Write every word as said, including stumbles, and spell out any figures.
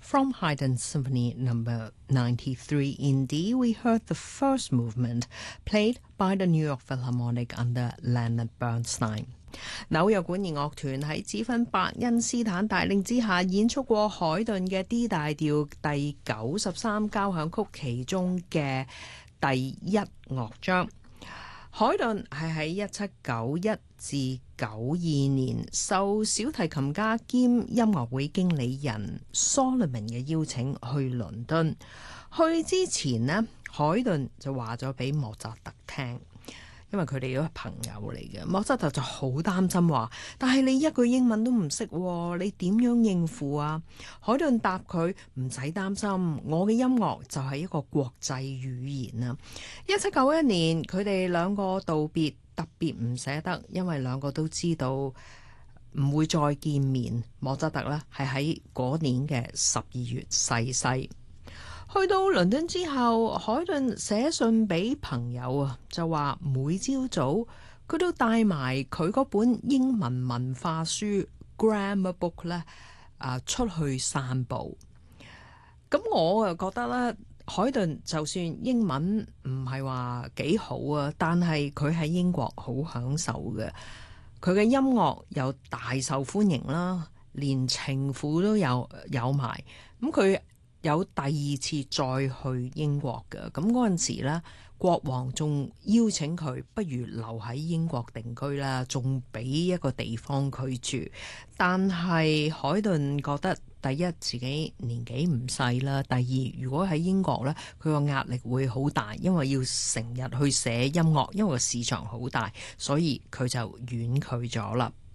From Haydn Symphony Number ninety-three in D, we heard the first movement played by the New York Philharmonic under Leonard Bernstein. 紐約管弦樂團喺指揮伯恩斯坦帶領之下演出過海頓嘅 D 大調第九十三交響曲其中嘅第一樂章。海頓係喺一七九一至九二年受小提琴家兼音樂會經理人 Solomon 嘅邀請去倫敦。去之前呢，海頓就話咗俾莫扎特聽，因為佢哋都係朋友嚟嘅。莫扎特就好擔心話，但係你一句英文都唔識，你點樣應付啊？海頓答佢唔使擔心，我嘅音樂就係一個國際語言啊！一七九一年佢哋兩個道別，特別唔捨得，因為兩個都知道唔會再見面。莫扎特呢係喺嗰年嘅十二月逝世。去到倫敦之後，海頓寫信俾朋友啊，就話每朝早佢都帶埋佢嗰本英文文化書 Grammar Book 咧，啊出去散步。咁我又覺得咧，海頓就算英文唔係話幾好啊，但係佢喺英國好享受嘅，佢嘅音樂又大受歡迎啦，連情婦都有有埋。咁佢有第二次再去英國嘅，咁嗰陣時呢，國王仲邀請佢不如留喺英國定居啦，仲俾一個地方佢住。但係海頓覺得第一自己年紀唔細啦，第二如果喺英國呢，佢個壓力會好大，因為要成日去寫音樂，因為個市場好大，所以佢就婉拒咗啦。